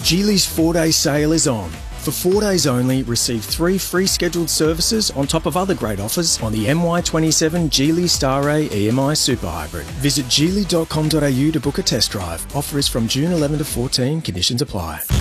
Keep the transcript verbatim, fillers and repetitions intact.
Geely's four-day sale is on. For four days only, receive three free scheduled services on top of other great offers on the M Y twenty-seven Geely Star A E M I Super Hybrid. Visit geely dot com dot a u to book a test drive. Offer is from June eleventh to fourteen. Conditions apply.